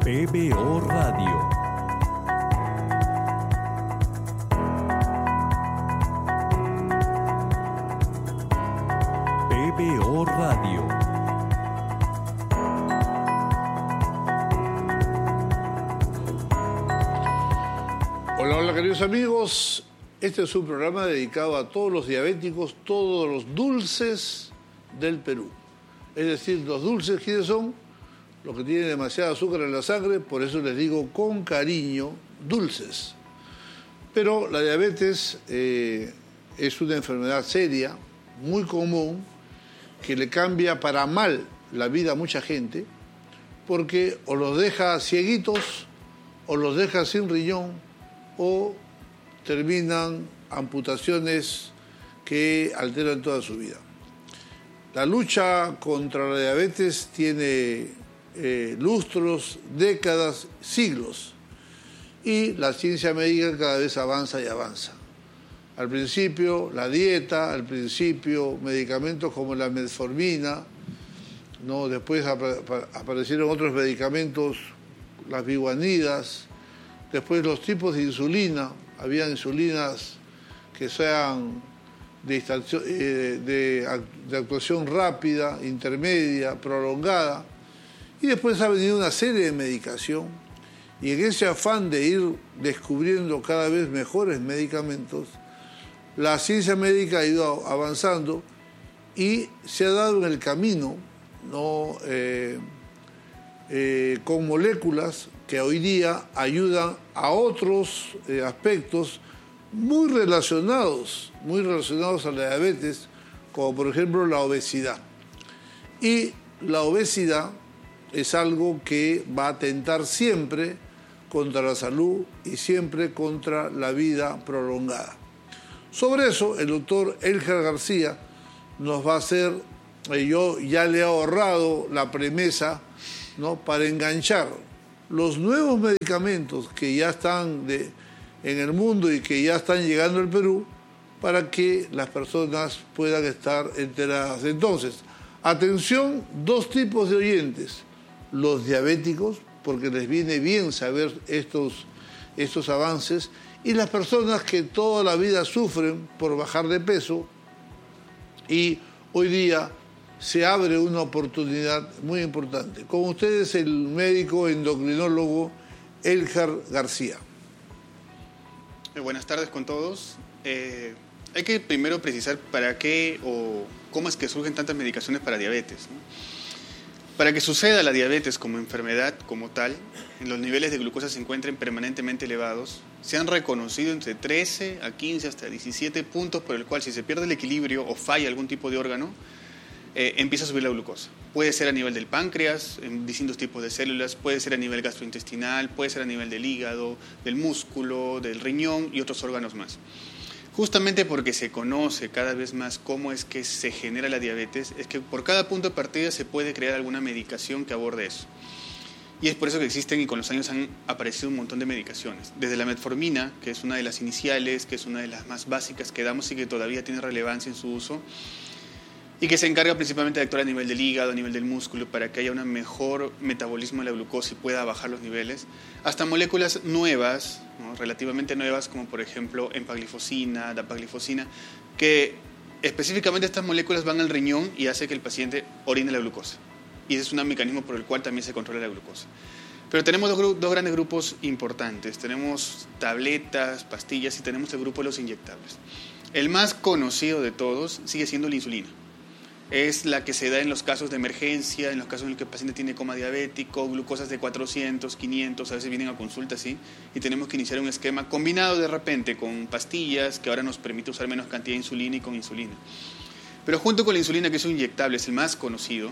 PBO Radio. PBO Radio. Hola, hola queridos amigos. Este es un programa dedicado a todos los diabéticos, todos los dulces del Perú. Es decir, los dulces, ¿quiénes son? Los que tienen demasiado azúcar en la sangre, por eso les digo con cariño, dulces. Pero la diabetes es una enfermedad seria, muy común, que le cambia para mal la vida a mucha gente, porque o los deja cieguitos, o los deja sin riñón, o terminan amputaciones que alteran toda su vida. La lucha contra la diabetes tiene lustros, décadas, siglos, y la ciencia médica cada vez avanza y avanza. Al principio la dieta, al principio medicamentos como la metformina, ¿no? Después aparecieron otros medicamentos, las biguanidas, después los tipos de insulina, había insulinas que sean de actuación rápida, intermedia, prolongada, y después ha venido una serie de medicación, y en ese afán de ir descubriendo cada vez mejores medicamentos, la ciencia médica ha ido avanzando y se ha dado en el camino, ¿no? Con moléculas que hoy día ayudan a otros aspectos muy relacionados a la diabetes, como por ejemplo la obesidad. Y la obesidad es algo que va a atentar siempre contra la salud y siempre contra la vida prolongada. Sobre eso, el doctor Elgar García nos va a hacer, yo ya le he ahorrado la premisa, ¿no?, para enganchar los nuevos medicamentos que ya están en el mundo y que ya están llegando al Perú, para que las personas puedan estar enteradas. Entonces, atención, dos tipos de oyentes: los diabéticos, porque les viene bien saber estos avances, y las personas que toda la vida sufren por bajar de peso, y hoy día se abre una oportunidad muy importante. Con ustedes el médico endocrinólogo Elgar García. Buenas tardes con todos. Hay que primero precisar para qué o cómo es que surgen tantas medicaciones para diabetes, ¿no? Para que suceda la diabetes como enfermedad como tal, los niveles de glucosa se encuentren permanentemente elevados. Se han reconocido entre 13 a 15 hasta 17 puntos por el cual, si se pierde el equilibrio o falla algún tipo de órgano, empieza a subir la glucosa. Puede ser a nivel del páncreas, en distintos tipos de células, puede ser a nivel gastrointestinal, puede ser a nivel del hígado, del músculo, del riñón y otros órganos más. Justamente porque se conoce cada vez más cómo es que se genera la diabetes, es que por cada punto de partida se puede crear alguna medicación que aborde eso. Y es por eso que existen, y con los años han aparecido un montón de medicaciones. Desde la metformina, que es una de las iniciales, que es una de las más básicas que damos y que todavía tiene relevancia en su uso, y que se encarga principalmente de actuar a nivel del hígado, a nivel del músculo, para que haya un mejor metabolismo de la glucosa y pueda bajar los niveles, hasta moléculas nuevas, ¿no?, relativamente nuevas, como por ejemplo empaglifosina, dapaglifosina, que específicamente estas moléculas van al riñón y hace que el paciente orine la glucosa. Y ese es un mecanismo por el cual también se controla la glucosa. Pero tenemos dos grandes grupos importantes. Tenemos tabletas, pastillas, y tenemos el grupo de los inyectables. El más conocido de todos sigue siendo la insulina. Es la que se da en los casos de emergencia, en los casos en los que el paciente tiene coma diabético, glucosas de 400, 500, a veces vienen a consulta, ¿sí? Y tenemos que iniciar un esquema combinado de repente con pastillas, que ahora nos permite usar menos cantidad de insulina, y con insulina. Pero junto con la insulina, que es un inyectable, es el más conocido,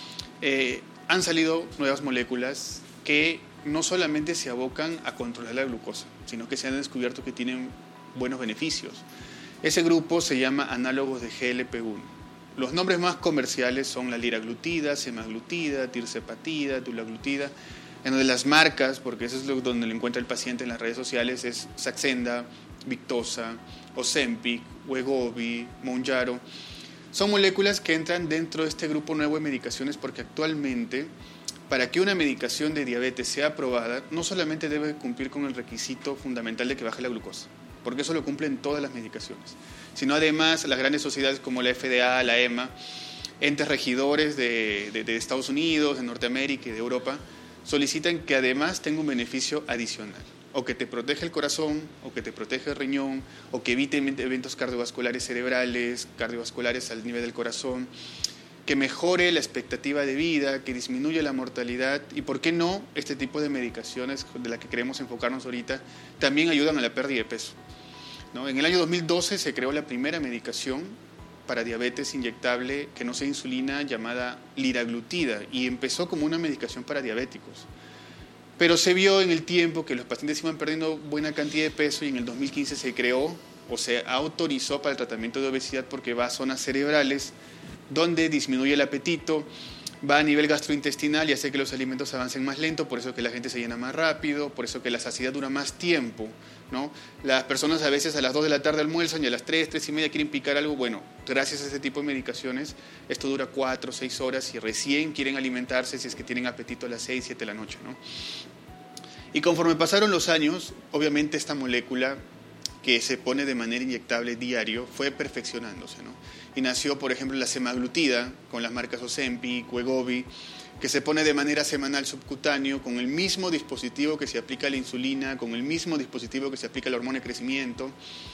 han salido nuevas moléculas que no solamente se abocan a controlar la glucosa, sino que se han descubierto que tienen buenos beneficios. Ese grupo se llama análogos de GLP-1. Los nombres más comerciales son la liraglutida, semaglutida, tirzepatida, dulaglutida, en donde las marcas, porque eso es donde lo encuentra el paciente en las redes sociales, es Saxenda, Victoza, Ozempic, Wegovy, Mounjaro. Son moléculas que entran dentro de este grupo nuevo de medicaciones porque actualmente para que una medicación de diabetes sea aprobada, no solamente debe cumplir con el requisito fundamental de que baje la glucosa, porque eso lo cumplen todas las medicaciones, sino además las grandes sociedades como la FDA, la EMA, entes regidores de Estados Unidos, de Norteamérica y de Europa, solicitan que además tenga un beneficio adicional, o que te protege el corazón, o que te protege el riñón, o que evite eventos cardiovasculares cerebrales, cardiovasculares al nivel del corazón, que mejore la expectativa de vida, que disminuya la mortalidad y, ¿por qué no?, este tipo de medicaciones de las que queremos enfocarnos ahorita también ayudan a la pérdida de peso, ¿no? En el año 2012 se creó la primera medicación para diabetes inyectable que no sea insulina llamada liraglutida y empezó como una medicación para diabéticos. Pero se vio en el tiempo que los pacientes iban perdiendo buena cantidad de peso y en el 2015 se creó o se autorizó para el tratamiento de obesidad porque va a zonas cerebrales donde disminuye el apetito, va a nivel gastrointestinal y hace que los alimentos avancen más lento, por eso que la gente se llena más rápido, por eso que la saciedad dura más tiempo, ¿no? Las personas a veces a las 2 de la tarde almuerzan y a las 3, 3 y media quieren picar algo. Bueno, gracias a este tipo de medicaciones, esto dura 4, 6 horas y recién quieren alimentarse si es que tienen apetito a las 6, 7 de la noche, ¿no? Y conforme pasaron los años, obviamente esta molécula que se pone de manera inyectable diario fue perfeccionándose, ¿no? Y nació, por ejemplo, la semaglutida con las marcas Ozempic, Wegovy, que se pone de manera semanal subcutáneo con el mismo dispositivo que se aplica a la insulina, con el mismo dispositivo que se aplica a la hormona de crecimiento,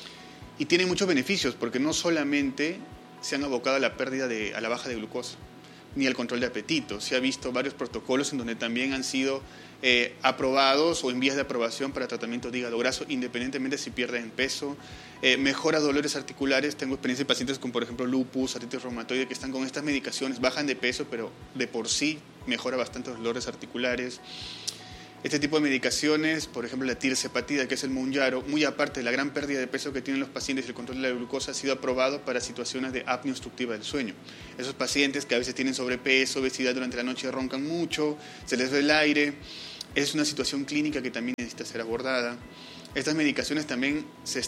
y tiene muchos beneficios porque no solamente se han abocado a la a la baja de glucosa, ni al control de apetito. Se ha visto varios protocolos en donde también han sido aprobados o en vías de aprobación para tratamiento de hígado graso, independientemente si pierden peso, mejora dolores articulares. Tengo experiencia de pacientes con, por ejemplo, lupus, artritis reumatoide, que están con estas medicaciones, bajan de peso, pero de por sí mejora bastante los dolores articulares. Este tipo de medicaciones, por ejemplo, la tirzepatida, que es el Mounjaro, muy aparte de la gran pérdida de peso que tienen los pacientes y el control de la glucosa, ha sido aprobado para situaciones de apnea obstructiva del sueño. Esos pacientes que a veces tienen sobrepeso, obesidad, durante la noche roncan mucho, se les ve el aire, es una situación clínica que también necesita ser abordada. Estas medicaciones también se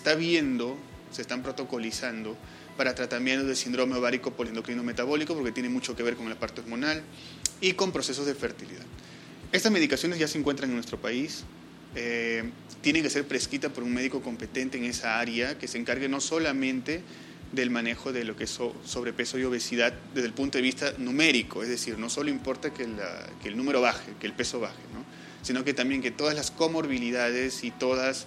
están protocolizando para tratamientos de síndrome ovárico poliendocrino metabólico, porque tiene mucho que ver con la parte hormonal y con procesos de fertilidad. Estas medicaciones ya se encuentran en nuestro país, tienen que ser prescritas por un médico competente en esa área que se encargue no solamente del manejo de lo que es sobrepeso y obesidad desde el punto de vista numérico, es decir, no solo importa que el número baje, que el peso baje, ¿no?, sino que también que todas las comorbilidades y todas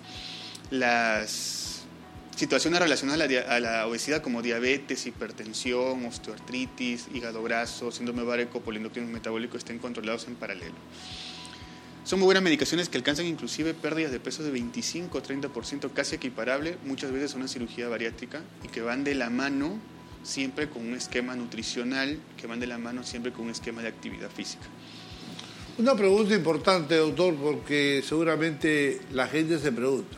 las situaciones relacionadas a la obesidad como diabetes, hipertensión, osteoartritis, hígado graso, síndrome ovárico poliendocrino metabólico estén controlados en paralelo. Son muy buenas medicaciones que alcanzan inclusive pérdidas de peso de 25 o 30%, casi equiparable muchas veces a una cirugía bariátrica, y que van de la mano siempre con un esquema nutricional, que van de la mano siempre con un esquema de actividad física. Una pregunta importante, doctor, porque seguramente la gente se pregunta.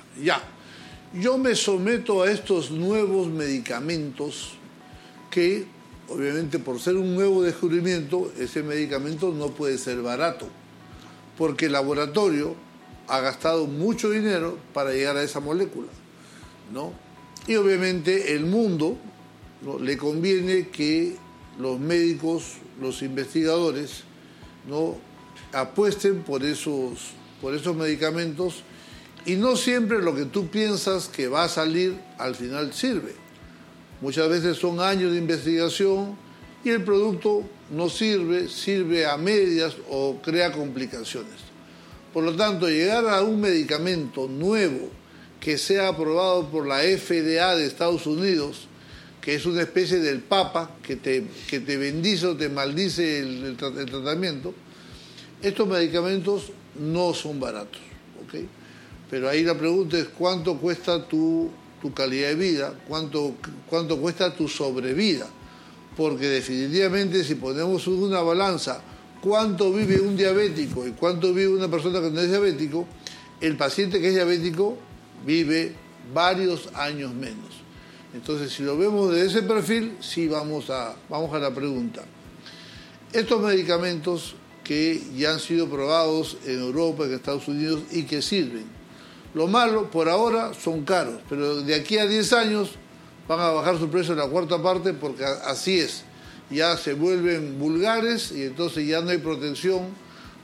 Yo me someto a estos nuevos medicamentos que, obviamente, por ser un nuevo descubrimiento, ese medicamento no puede ser barato, porque el laboratorio ha gastado mucho dinero para llegar a esa molécula, ¿no? Y obviamente el mundo, ¿no?, le conviene que los médicos, los investigadores, ¿no?, apuesten por esos medicamentos, y no siempre lo que tú piensas que va a salir al final sirve. Muchas veces son años de investigación y el producto no sirve a medias o crea complicaciones. Por lo tanto, llegar a un medicamento nuevo que sea aprobado por la FDA de Estados Unidos, que es una especie del Papa que te bendice o te maldice el tratamiento, estos medicamentos no son baratos, ¿ok? Pero ahí la pregunta es cuánto cuesta tu calidad de vida, cuánto cuesta tu sobrevida, porque definitivamente si ponemos una balanza cuánto vive un diabético y cuánto vive una persona que no es diabético, el paciente que es diabético vive varios años menos. Entonces, si lo vemos de ese perfil, sí vamos a la pregunta. Estos medicamentos que ya han sido probados en Europa, en Estados Unidos y que sirven. Lo malo, por ahora, son caros, pero de aquí a 10 años van a bajar su precio en la cuarta parte, porque así es. Ya se vuelven vulgares y entonces ya no hay protección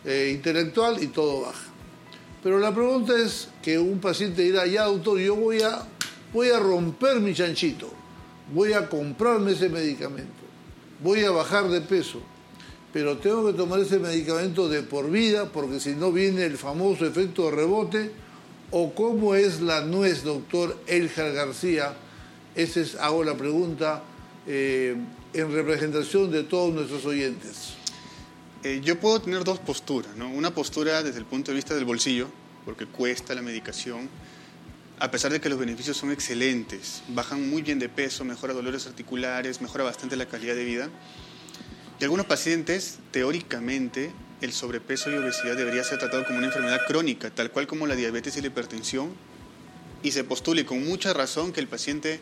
intelectual y todo baja. Pero la pregunta es que un paciente dirá, ya doctor, yo voy a romper mi chanchito, voy a comprarme ese medicamento, voy a bajar de peso, pero tengo que tomar ese medicamento de por vida porque si no viene el famoso efecto de rebote. ¿O cómo es la nuez, doctor Eljar García? Hago la pregunta en representación de todos nuestros oyentes. Yo puedo tener dos posturas, ¿no? Una postura desde el punto de vista del bolsillo, porque cuesta la medicación, a pesar de que los beneficios son excelentes, bajan muy bien de peso, mejora dolores articulares, mejora bastante la calidad de vida. Y algunos pacientes, teóricamente, el sobrepeso y obesidad debería ser tratado como una enfermedad crónica, tal cual como la diabetes y la hipertensión, y se postule con mucha razón que el paciente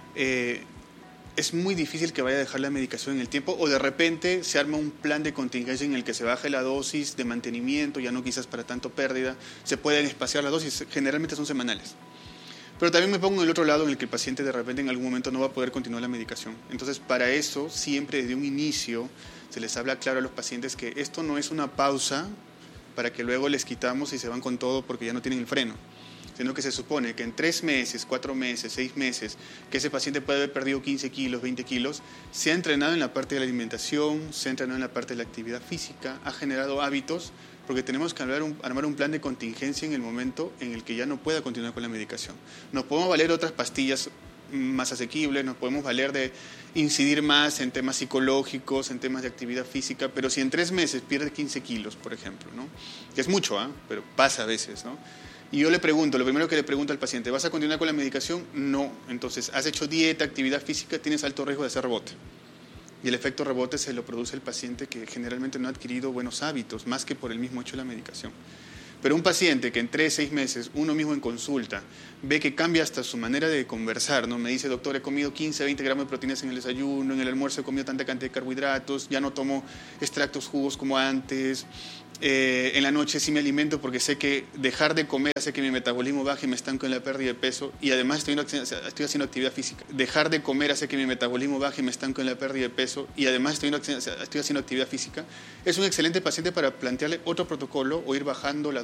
es muy difícil que vaya a dejar la medicación en el tiempo, o de repente se arma un plan de contingencia en el que se baje la dosis de mantenimiento, ya no quizás para tanto pérdida, se pueden espaciar las dosis, generalmente son semanales. Pero también me pongo en el otro lado en el que el paciente de repente en algún momento no va a poder continuar la medicación. Entonces, para eso, siempre desde un inicio se les habla claro a los pacientes que esto no es una pausa para que luego les quitamos y se van con todo porque ya no tienen el freno, sino que se supone que en 3 meses, 4 meses, 6 meses, que ese paciente puede haber perdido 15 kilos, 20 kilos, se ha entrenado en la parte de la alimentación, se ha entrenado en la parte de la actividad física, ha generado hábitos, porque tenemos que armar un plan de contingencia en el momento en el que ya no pueda continuar con la medicación. Nos podemos valer otras pastillas más asequibles, nos podemos valer de incidir más en temas psicológicos, en temas de actividad física, pero si en 3 meses pierde 15 kilos, por ejemplo, ¿no? Que es mucho, pero pasa a veces, ¿no? Y yo le pregunto, lo primero que le pregunto al paciente, ¿vas a continuar con la medicación? No. Entonces, ¿has hecho dieta, actividad física? Tienes alto riesgo de hacer rebote. Y el efecto rebote se lo produce el paciente que generalmente no ha adquirido buenos hábitos, más que por el mismo hecho de la medicación. Pero un paciente que en 3, 6 meses, uno mismo en consulta, ve que cambia hasta su manera de conversar, ¿no? Me dice, doctor, he comido 15, 20 gramos de proteínas en el desayuno, en el almuerzo he comido tanta cantidad de carbohidratos, ya no tomo extractos, jugos como antes, en la noche sí me alimento porque sé que dejar de comer hace que mi metabolismo baje y me estanco en la pérdida de peso, y además estoy haciendo actividad física. Dejar de comer hace que mi metabolismo baje y me estanco en la pérdida de peso, y además estoy haciendo actividad física. Es un excelente paciente para plantearle otro protocolo o ir bajando la